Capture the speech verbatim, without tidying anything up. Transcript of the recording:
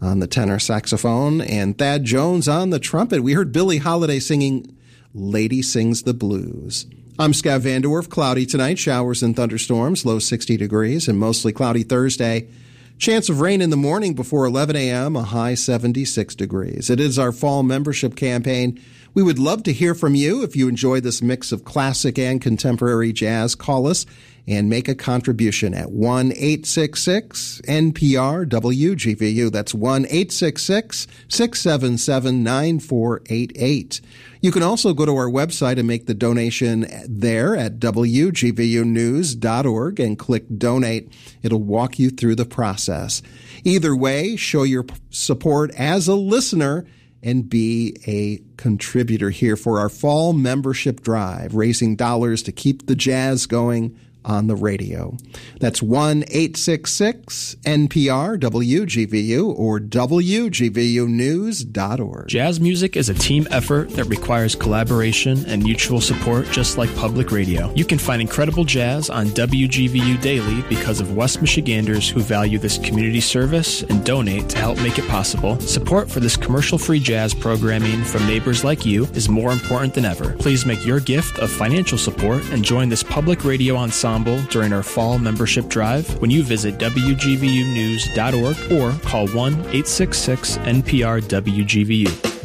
on the tenor saxophone and Thad Jones on the trumpet. We heard Billie Holiday singing Lady Sings the Blues. I'm Scott Vanderwerf. Cloudy tonight, showers and thunderstorms, low sixty degrees, and mostly cloudy Thursday. Chance of rain in the morning before eleven a.m., a high seventy-six degrees. It is our fall membership campaign. We would love to hear from you. If you enjoy this mix of classic and contemporary jazz, call us and make a contribution at one eight six six N P R W G V U. That's one eight six six, six seven seven, nine four eight eight. You can also go to our website and make the donation there at W G V U news dot org and click Donate. It'll walk you through the process. Either way, show your support as a listener and be a contributor here for our fall membership drive, raising dollars to keep the jazz going on the radio. That's one eight six six N P R W G V U or W G V U news dot org. Jazz music is a team effort that requires collaboration and mutual support, just like public radio. You can find incredible jazz on W G V U Daily because of West Michiganders who value this community service and donate to help make it possible. Support for this commercial-free jazz programming from neighbors like you is more important than ever. Please make your gift of financial support and join this public radio ensemble during our fall membership drive when you visit W G V U news dot org or call one eight six six N P R W G V U.